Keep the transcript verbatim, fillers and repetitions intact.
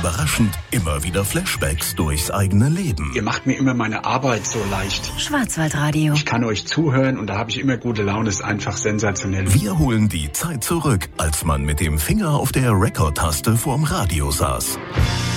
überraschend immer wieder Flashbacks durchs eigene Leben. Ihr macht mir immer meine Arbeit so leicht. Schwarzwaldradio. Ich kann euch zuhören und da habe ich immer gute Laune. Ist einfach sensationell. Wir holen die Zeit zurück, als man mit dem Finger auf der Record-Taste vorm Radio saß.